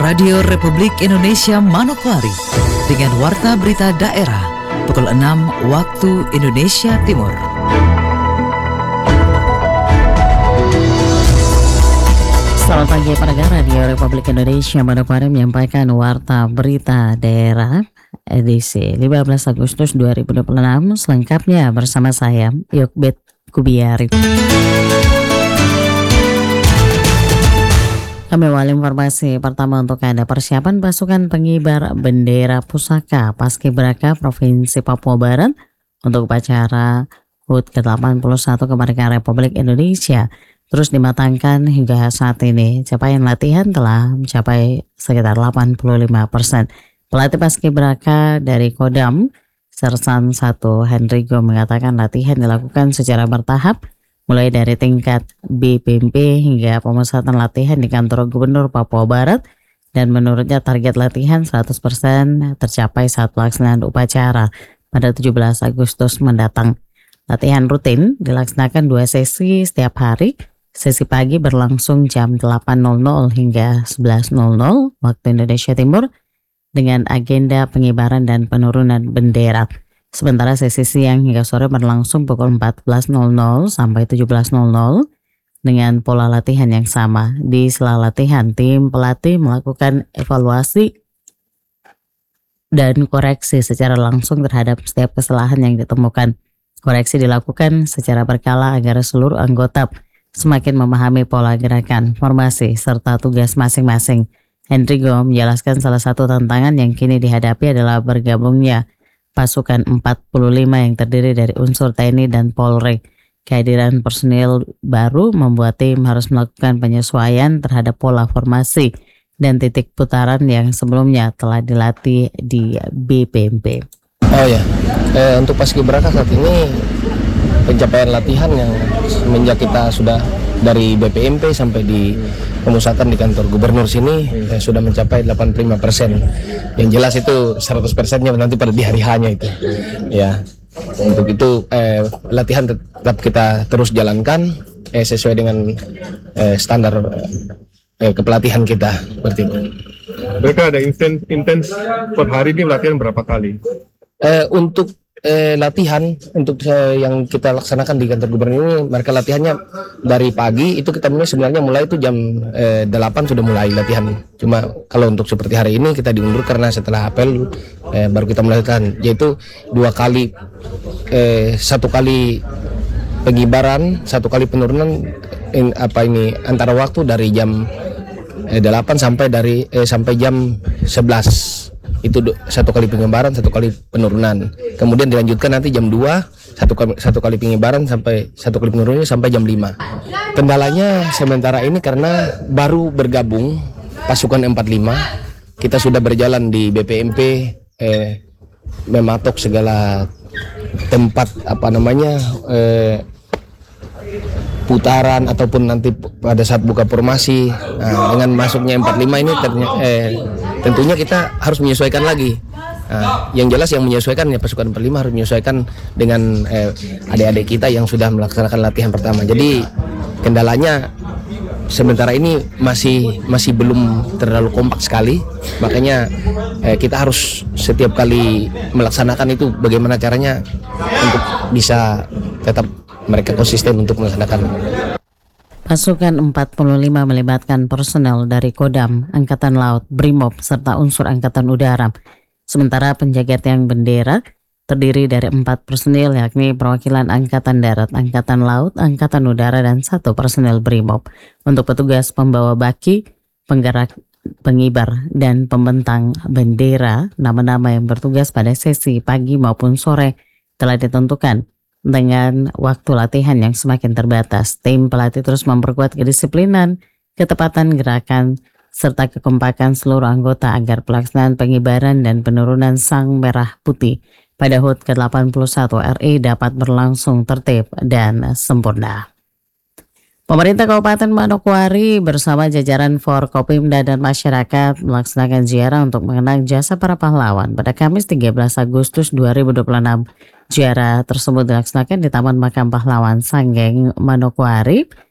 Radio Republik Indonesia Manokwari dengan Warta Berita Daerah pukul 6 waktu Indonesia Timur. Selamat pagi pendengar Radio Republik Indonesia Manokwari menyampaikan Warta Berita Daerah edisi 15 Agustus 2026 selengkapnya bersama saya Yokbet Kubiari. Kami awali informasi pertama untuk Anda. Persiapan pasukan pengibar bendera pusaka Paskibraka Provinsi Papua Barat untuk upacara HUT ke-81 Kemerdekaan Republik Indonesia terus dimatangkan hingga saat ini. Capaian latihan telah mencapai sekitar 85%. Pelatih Paskibraka dari Kodam, Sersan 1 Hendrigo mengatakan latihan dilakukan secara bertahap mulai dari tingkat BPMP hingga pemusatan latihan di kantor Gubernur Papua Barat, dan menurutnya target latihan 100% tercapai saat pelaksanaan upacara pada 17 Agustus mendatang. Latihan rutin dilaksanakan 2 sesi setiap hari. Sesi pagi berlangsung jam 8.00 hingga 11.00 waktu Indonesia Timur dengan agenda pengibaran dan penurunan bendera. Sementara sesi siang hingga sore berlangsung pukul 14.00 sampai 17.00 dengan pola latihan yang sama. Di sela latihan, tim pelatih melakukan evaluasi dan koreksi secara langsung terhadap setiap kesalahan yang ditemukan. Koreksi dilakukan secara berkala agar seluruh anggota semakin memahami pola gerakan, formasi, serta tugas masing-masing. Hendrigo menjelaskan salah satu tantangan yang kini dihadapi adalah bergabungnya pasukan 45 yang terdiri dari unsur TNI dan Polri. Kehadiran personil baru membuat tim harus melakukan penyesuaian terhadap pola formasi dan titik putaran yang sebelumnya telah dilatih di BPMP. Untuk Paskibraka saat ini pencapaian latihan yang semenjak kita sudah dari BPMP sampai di pemusatan di kantor gubernur sini sudah mencapai 85%. Yang jelas itu 100%-nya nanti pada di hari hanya itu. Ya. Untuk itu latihan tetap kita terus jalankan sesuai dengan standar kepelatihan kita seperti itu. Mereka ada intens per hari ini latihan berapa kali? Untuk latihan untuk yang kita laksanakan di kantor gubernur ini, mereka latihannya dari pagi itu kita sebenarnya mulai itu jam 8 sudah mulai latihan. Cuma kalau untuk seperti hari ini kita diundur karena setelah apel baru kita mulai latihan, yaitu 2 kali, 1 kali pengibaran, 1 kali penurunan antara waktu dari jam 8 sampai jam 11. Itu 1 kali pengibaran, 1 kali penurunan. Kemudian dilanjutkan nanti jam 2 satu kali pengibaran sampai 1 kali penurunannya sampai jam 5. Kendalanya sementara ini karena baru bergabung pasukan 45, kita sudah berjalan di BPMP, mematok segala tempat putaran ataupun nanti pada saat buka formasi. Dengan masuknya 45 ini tentunya kita harus menyesuaikan lagi. Yang jelas yang menyesuaikan ya pasukan 45 harus menyesuaikan dengan adik-adik kita yang sudah melaksanakan latihan pertama. Jadi kendalanya sementara ini masih belum terlalu kompak sekali. Makanya kita harus setiap kali melaksanakan itu bagaimana caranya untuk bisa tetap mereka konsisten untuk melaksanakan. Pasukan 45 melibatkan personel dari Kodam, Angkatan Laut, Brimob, serta unsur Angkatan Udara. Sementara penjaga tiang bendera terdiri dari 4 personil, yakni perwakilan Angkatan Darat, Angkatan Laut, Angkatan Udara, dan 1 personel Brimob. Untuk petugas pembawa baki, penggerak, pengibar, dan pembentang bendera, nama-nama yang bertugas pada sesi pagi maupun sore telah ditentukan. Dengan waktu latihan yang semakin terbatas, tim pelatih terus memperkuat kedisiplinan, ketepatan gerakan, serta kekompakan seluruh anggota agar pelaksanaan pengibaran dan penurunan sang merah putih pada HUT ke-81 RI dapat berlangsung tertib dan sempurna. Pemerintah Kabupaten Manokwari bersama jajaran Forkopimda dan masyarakat melaksanakan ziarah untuk mengenang jasa para pahlawan pada Kamis 13 Agustus 2026. Ziarah tersebut dilaksanakan di Taman Makam Pahlawan Sanggeng, Manokwari.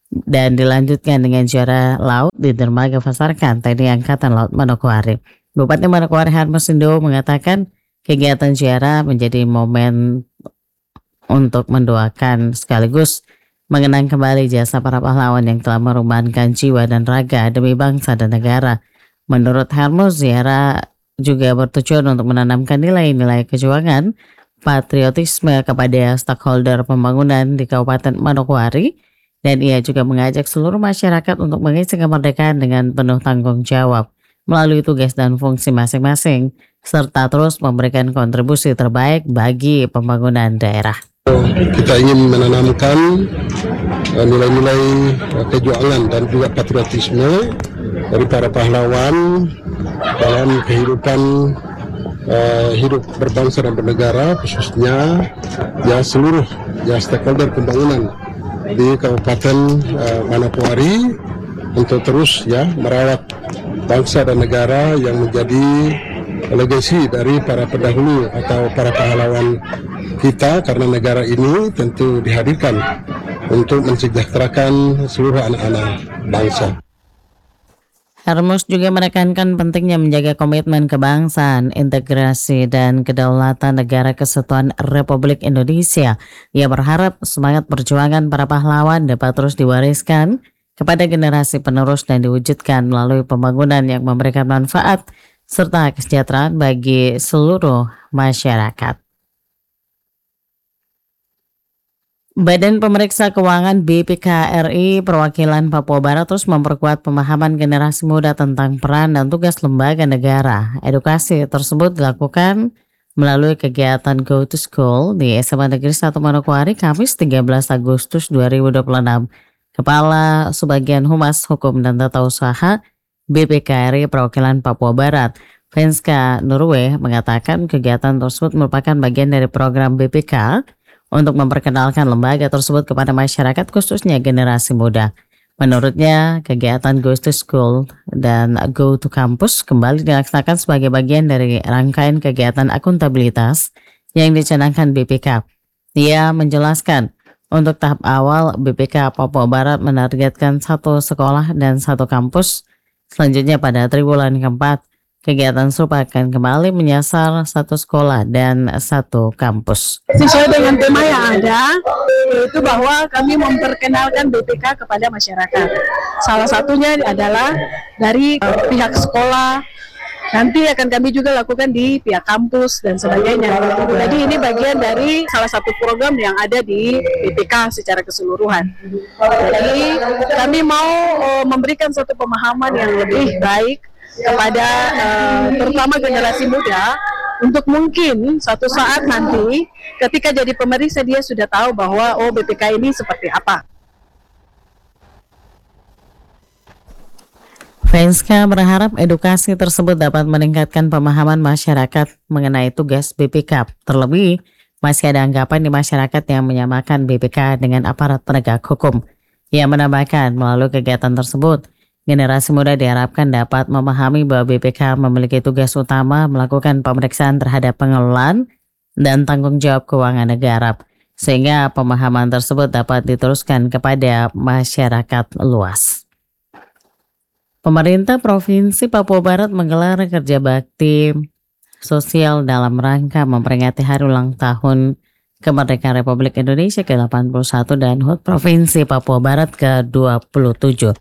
dan dilanjutkan dengan juara laut di dermaga Pasarkan TNI Angkatan Laut Manokwari. Bupati Manokwari Harmus Indo mengatakan kegiatan juara menjadi momen untuk mendoakan sekaligus mengenang kembali jasa para pahlawan yang telah mengorbankan jiwa dan raga demi bangsa dan negara. Menurut Harmus, ziarah juga bertujuan untuk menanamkan nilai-nilai kejuangan patriotisme kepada stakeholder pembangunan di Kabupaten Manokwari, dan ia juga mengajak seluruh masyarakat untuk mengisi kemerdekaan dengan penuh tanggung jawab melalui tugas dan fungsi masing-masing, serta terus memberikan kontribusi terbaik bagi pembangunan daerah. Kita ingin menanamkan nilai-nilai kejuangan dan juga patriotisme dari para pahlawan dalam kehidupan hidup berbangsa dan bernegara, khususnya seluruh stakeholder pembangunan di Kabupaten Manokwari untuk terus merawat bangsa dan negara yang menjadi legasi dari para pendahulu atau para pahlawan kita, karena negara ini tentu dihadirkan untuk mensejahterakan seluruh anak-anak bangsa. Harmus juga menekankan pentingnya menjaga komitmen kebangsaan, integrasi, dan kedaulatan Negara Kesatuan Republik Indonesia. Ia berharap semangat perjuangan para pahlawan dapat terus diwariskan kepada generasi penerus dan diwujudkan melalui pembangunan yang memberikan manfaat serta kesejahteraan bagi seluruh masyarakat. Badan Pemeriksa Keuangan BPK RI Perwakilan Papua Barat terus memperkuat pemahaman generasi muda tentang peran dan tugas lembaga negara. Edukasi tersebut dilakukan melalui kegiatan Go to School di SMA Negeri 1 Manokwari Kamis 13 Agustus 2026. Kepala Subbagian Humas Hukum dan Tata Usaha BPK RI Perwakilan Papua Barat, Venska Nurwe, mengatakan kegiatan tersebut merupakan bagian dari program BPK untuk memperkenalkan lembaga tersebut kepada masyarakat, khususnya generasi muda. Menurutnya, kegiatan Go to School dan Go to Campus kembali dilaksanakan sebagai bagian dari rangkaian kegiatan akuntabilitas yang dicanangkan BPK. Ia menjelaskan, untuk tahap awal BPK Papua Barat menargetkan 1 sekolah dan 1 kampus. Selanjutnya pada triwulan keempat, kegiatan serupa akan kembali menyasar 1 sekolah dan 1 kampus. Sesuai dengan tema yang ada, yaitu bahwa kami memperkenalkan BPK kepada masyarakat. Salah satunya adalah dari pihak sekolah, nanti akan kami juga lakukan di pihak kampus dan sebagainya. Jadi ini bagian dari salah satu program yang ada di BPK secara keseluruhan. Jadi kami mau memberikan satu pemahaman yang lebih baik kepada terutama generasi muda, untuk mungkin suatu saat nanti ketika jadi pemeriksa dia sudah tahu bahwa BPK ini seperti apa. Venska berharap edukasi tersebut dapat meningkatkan pemahaman masyarakat mengenai tugas BPK. Terlebih, masih ada anggapan di masyarakat yang menyamakan BPK dengan aparat penegak hukum. Ia menambahkan, melalui kegiatan tersebut, generasi muda diharapkan dapat memahami bahwa BPK memiliki tugas utama melakukan pemeriksaan terhadap pengelolaan dan tanggung jawab keuangan negara, sehingga pemahaman tersebut dapat diteruskan kepada masyarakat luas. Pemerintah Provinsi Papua Barat menggelar kerja bakti sosial dalam rangka memperingati hari ulang tahun kemerdekaan Republik Indonesia ke-81 dan HUT Provinsi Papua Barat ke-27.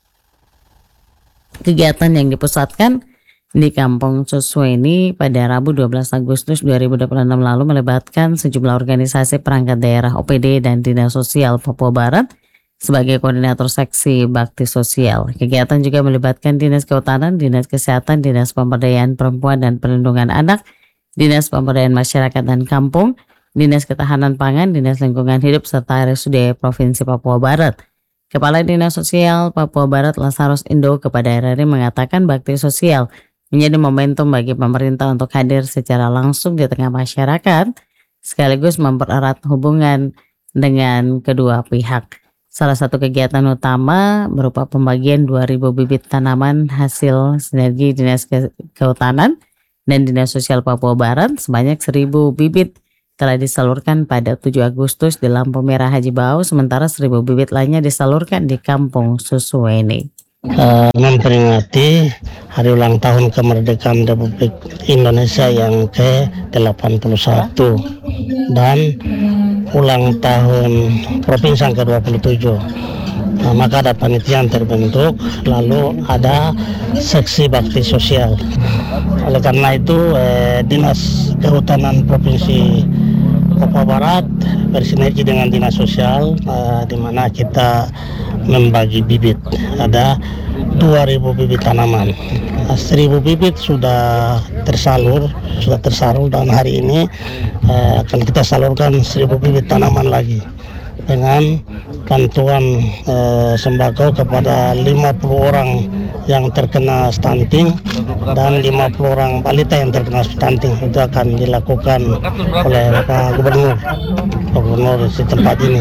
Kegiatan yang dipusatkan di Kampung Susweni pada Rabu 12 Agustus 2026 lalu melibatkan sejumlah organisasi perangkat daerah OPD dan Dinas Sosial Papua Barat sebagai koordinator seksi bakti sosial. Kegiatan juga melibatkan Dinas Kehutanan, Dinas Kesehatan, Dinas Pemberdayaan Perempuan dan Perlindungan Anak, Dinas Pemberdayaan Masyarakat dan Kampung, Dinas Ketahanan Pangan, Dinas Lingkungan Hidup, serta RSUD Provinsi Papua Barat. Kepala Dinas Sosial Papua Barat Lazarus Indo kepada RRI mengatakan bakti sosial menjadi momentum bagi pemerintah untuk hadir secara langsung di tengah masyarakat, sekaligus mempererat hubungan dengan kedua pihak. Salah satu kegiatan utama berupa pembagian 2.000 bibit tanaman hasil sinergi Dinas Kehutanan dan Dinas Sosial Papua Barat sebanyak 1.000 bibit telah disalurkan pada 7 Agustus di lampu merah Haji Bau, sementara 1.000 bibit lainnya disalurkan di Kampung Susuweni. Memperingati hari ulang tahun kemerdekaan Republik Indonesia yang ke-81 dan ulang tahun Provinsi yang ke-27. Maka ada panitia yang terbentuk, lalu ada seksi bakti sosial. Oleh karena itu Dinas Kehutanan Provinsi Papua Barat bersinergi dengan Dinas Sosial, di mana kita membagi bibit. Ada 2.000 bibit tanaman. 1.000 bibit sudah tersalur dan hari ini akan kita salurkan 1.000 bibit tanaman lagi dengan bantuan sembako kepada 50 orang yang terkena stunting dan 50 orang balita yang terkena stunting. Itu akan dilakukan oleh Bapak Gubernur di tempat ini.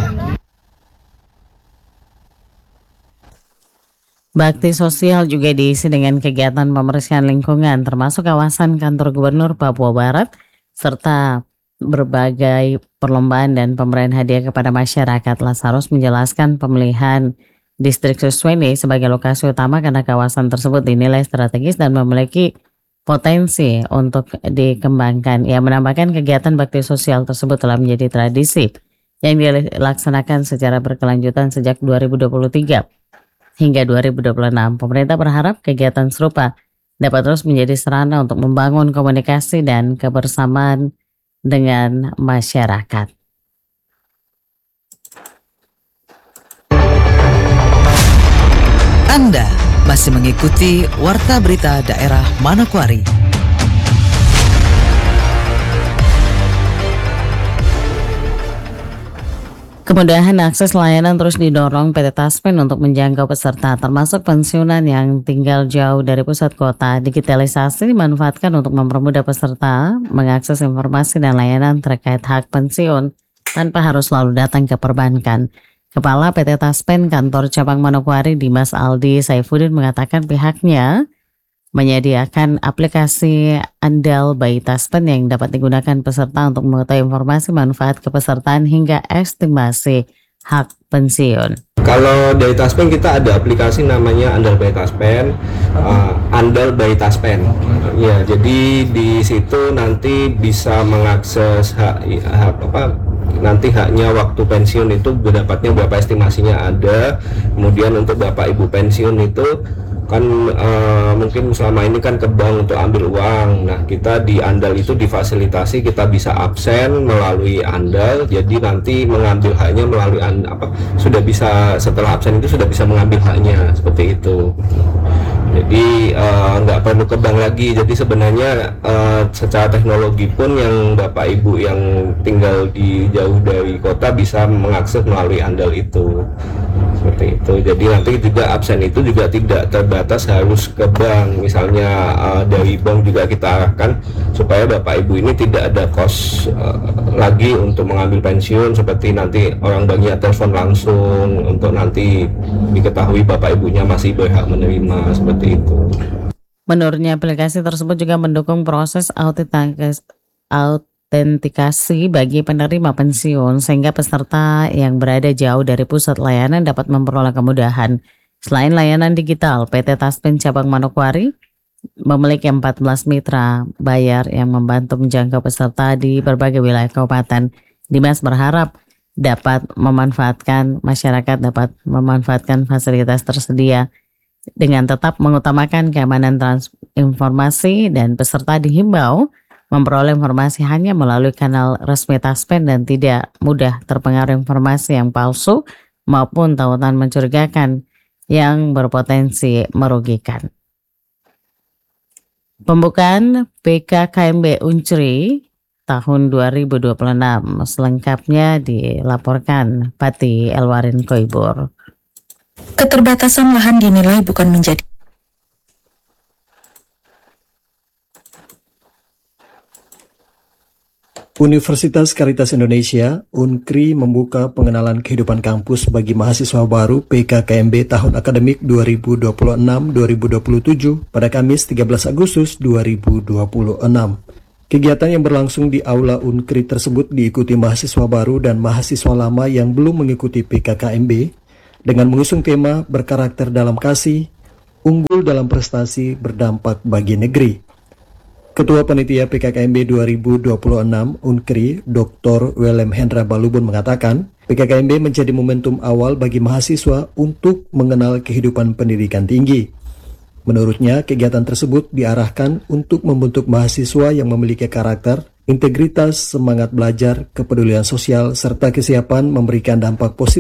Bakti sosial juga diisi dengan kegiatan pembersihan lingkungan termasuk kawasan kantor Gubernur Papua Barat serta berbagai perlombaan dan pemberian hadiah kepada masyarakat. Lazarus menjelaskan pemilihan distrik Susuweni sebagai lokasi utama karena kawasan tersebut dinilai strategis dan memiliki potensi untuk dikembangkan. Ia menambahkan kegiatan bakti sosial tersebut telah menjadi tradisi yang dilaksanakan secara berkelanjutan sejak 2023 hingga 2026. Pemerintah berharap kegiatan serupa dapat terus menjadi sarana untuk membangun komunikasi dan kebersamaan dengan masyarakat. Anda masih mengikuti Warta Berita Daerah Manokwari. Kemudahan akses layanan terus didorong PT Taspen untuk menjangkau peserta, termasuk pensiunan yang tinggal jauh dari pusat kota. Digitalisasi dimanfaatkan untuk mempermudah peserta mengakses informasi dan layanan terkait hak pensiun tanpa harus selalu datang ke perbankan. Kepala PT Taspen Kantor Cabang Manokwari Dimas Aldi Saifuddin mengatakan pihaknya menyediakan aplikasi andal by Taspen yang dapat digunakan peserta untuk mengetahui informasi manfaat kepesertaan hingga estimasi hak pensiun. Kalau dari Taspen kita ada aplikasi namanya Andal by Taspen, Andal by Taspen. Ya, jadi di situ nanti bisa mengakses nanti haknya waktu pensiun itu dapatnya berapa estimasinya ada. Kemudian untuk Bapak Ibu pensiun itu kan mungkin selama ini kan ke bank untuk ambil uang. Nah, kita di Andal itu difasilitasi kita bisa absen melalui Andal. Jadi nanti mengambil haknya melalui sudah bisa setelah absen itu sudah bisa mengambil haknya seperti itu. Jadi nggak perlu ke bank lagi. Jadi sebenarnya secara teknologi pun yang Bapak Ibu yang tinggal di jauh dari kota bisa mengakses melalui Andal itu. Seperti itu. Jadi nanti juga absen itu juga tidak terbatas harus ke bank. Misalnya dari bank juga kita arahkan supaya Bapak Ibu ini tidak ada kos lagi untuk mengambil pensiun seperti nanti orang banknya telepon langsung untuk nanti diketahui Bapak Ibunya masih berhak menerima seperti itu. Menurutnya aplikasi tersebut juga mendukung proses autentikasi bagi penerima pensiun sehingga peserta yang berada jauh dari pusat layanan dapat memperoleh kemudahan. Selain layanan digital, PT Taspen Cabang Manokwari memiliki 14 mitra bayar yang membantu menjangkau peserta di berbagai wilayah kabupaten. Dimas berharap masyarakat dapat memanfaatkan fasilitas tersedia dengan tetap mengutamakan keamanan informasi dan peserta dihimbau memperoleh informasi hanya melalui kanal resmi Taspen dan tidak mudah terpengaruh informasi yang palsu maupun tautan mencurigakan yang berpotensi merugikan. Pembukaan PKKMB Uncri tahun 2026 selengkapnya dilaporkan Pati Elwarin Koibur. Keterbatasan lahan dinilai bukan menjadi Universitas Caritas Indonesia, UNCRI membuka pengenalan kehidupan kampus bagi mahasiswa baru PKKMB tahun akademik 2026-2027 pada Kamis 13 Agustus 2026. Kegiatan yang berlangsung di Aula Unkri tersebut diikuti mahasiswa baru dan mahasiswa lama yang belum mengikuti PKKMB dengan mengusung tema berkarakter dalam kasih, unggul dalam prestasi, berdampak bagi negeri. Ketua Panitia PKKMB 2026 Unkri, Dr. Willem Hendra Balubun mengatakan, PKKMB menjadi momentum awal bagi mahasiswa untuk mengenal kehidupan pendidikan tinggi. Menurutnya, kegiatan tersebut diarahkan untuk membentuk mahasiswa yang memiliki karakter, integritas, semangat belajar, kepedulian sosial, serta kesiapan memberikan dampak positif